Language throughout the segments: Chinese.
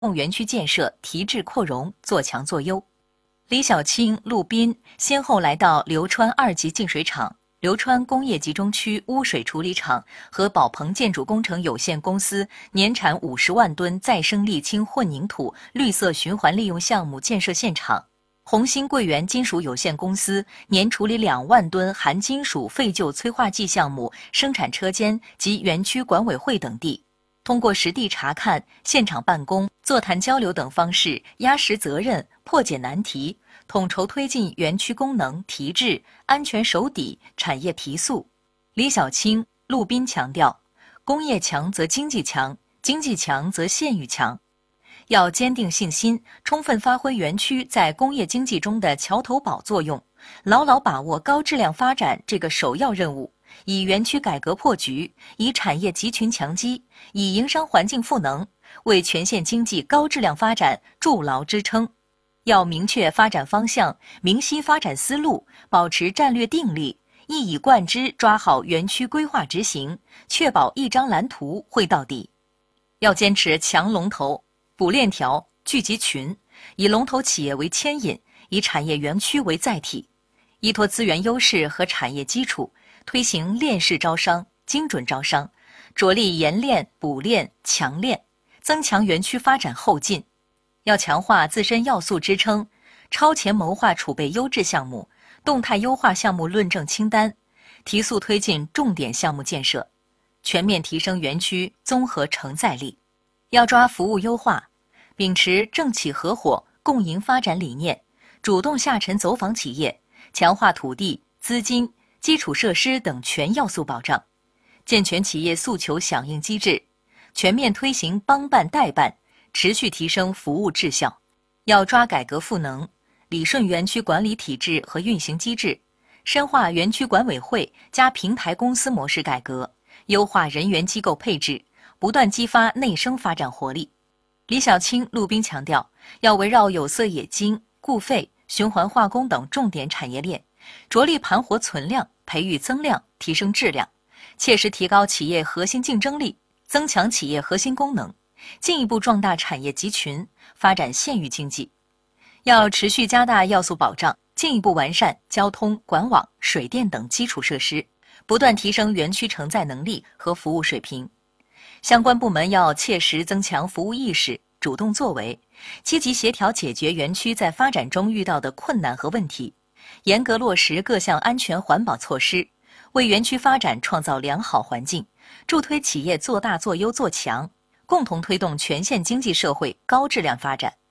园区建设提质扩容，做强做优。李小青、陆斌先后来到流川2级净水厂、流川工业集中区污水处理厂和宝鹏建筑工程有限公司年产50万吨再生沥青混凝土绿色循环利用项目建设现场。红星桂园金属有限公司年处理2万吨含金属废旧催化剂项目生产车间及园区管委会等地，通过实地查看、现场办公、座谈交流等方式，压实责任，破解难题，统筹推进园区功能提质、安全守底、产业提速。李小青、陆斌强调，工业强则经济强，经济强则县域强。要坚定信心，充分发挥园区在工业经济中的桥头堡作用，牢牢把握高质量发展这个首要任务，以园区改革破局，以产业集群强基，以营商环境赋能，为全县经济高质量发展筑牢支撑。要明确发展方向，明晰发展思路，保持战略定力，一以贯之抓好园区规划执行，确保一张蓝图绘到底。要坚持强龙头、补链条、聚集群，以龙头企业为牵引，以产业园区为载体，依托资源优势和产业基础，推行链式招商、精准招商，着力研链、补链、强链，增强园区发展后劲。要强化自身要素支撑，超前谋划储备优质项目，动态优化项目论证清单，提速推进重点项目建设，全面提升园区综合承载力。要抓服务优化，秉持政企合伙共赢发展理念，主动下沉走访企业，强化土地、资金、基础设施等全要素保障，健全企业诉求响应机制，全面推行帮办代办，持续提升服务质效。要抓改革赋能，理顺园区管理体制和运行机制，深化园区管委会加平台公司模式改革，优化人员机构配置，不断激发内生发展活力。李小青、陆斌强调，要围绕有色冶金、固废、循环化工等重点产业链，着力盘活存量，培育增量，提升质量，切实提高企业核心竞争力，增强企业核心功能，进一步壮大产业集群，发展县域经济。要持续加大要素保障，进一步完善交通、管网、水电等基础设施，不断提升园区承载能力和服务水平。相关部门要切实增强服务意识，主动作为，积极协调解决园区在发展中遇到的困难和问题，严格落实各项安全环保措施，为园区发展创造良好环境，助推企业做大做优做强，共同推动全县经济社会高质量发展。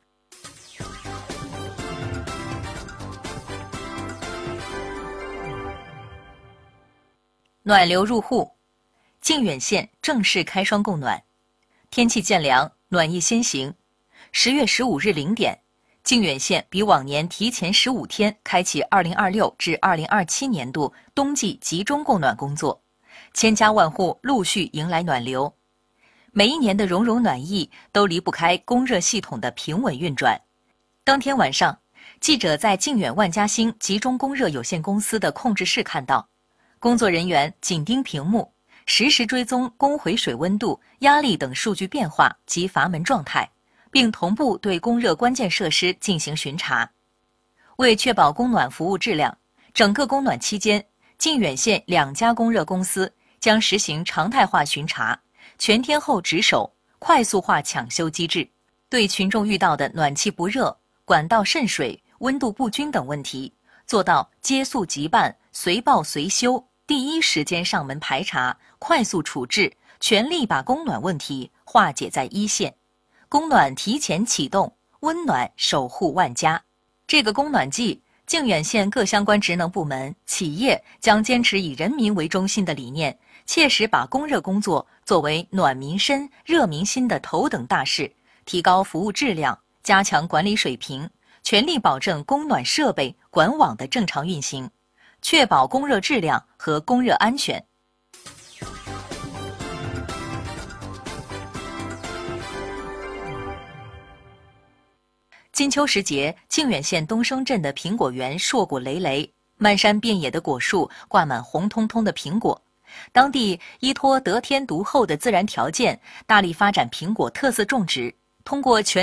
暖流入户，靖远县正式开霜供暖。天气渐凉，暖意先行。10月15日0点，靖远县比往年提前15天开启2026至2027年度冬季集中供暖工作，千家万户陆续迎来暖流。每一年的融融暖意都离不开供热系统的平稳运转。当天晚上，记者在靖远万家兴集中供热有限公司的控制室看到，工作人员紧盯屏幕，实时追踪供回水温度、压力等数据变化及阀门状态，并同步对供热关键设施进行巡查。为确保供暖服务质量，整个供暖期间，靖远县2家供热公司将实行常态化巡查、全天候值守、快速化抢修机制，对群众遇到的暖气不热、管道渗水、温度不均等问题，做到接速即办、随报随修，第一时间上门排查，快速处置，全力把供暖问题化解在一线。供暖提前启动，温暖守护万家。这个供暖季，靖远县各相关职能部门、企业将坚持以人民为中心的理念，切实把供热工作作为暖民身、热民心的头等大事，提高服务质量，加强管理水平，全力保证供暖设备、管网的正常运行，确保供热质量和供热安全。金秋时节，靖远县东升镇的苹果园硕果累累，漫山遍野的果树挂满红彤彤的苹果。当地依托得天独厚的自然条件，大力发展苹果特色种植，通过全